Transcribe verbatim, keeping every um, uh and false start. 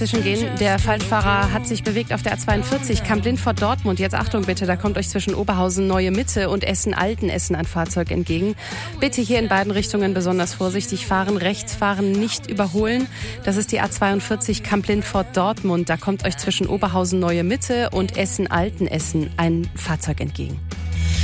Gehen. Der Falschfahrer hat sich bewegt auf der A zweiundvierzig, Kamp-Lindfort-Dortmund. Jetzt Achtung bitte, da kommt euch zwischen Oberhausen Neue Mitte und Essen-Altenessen ein Fahrzeug entgegen. Bitte hier in beiden Richtungen besonders vorsichtig fahren, rechts fahren, nicht überholen. Das ist die A zweiundvierzig, Kamp-Lindfort-Dortmund. Da kommt euch zwischen Oberhausen Neue Mitte und Essen-Altenessen ein Fahrzeug entgegen.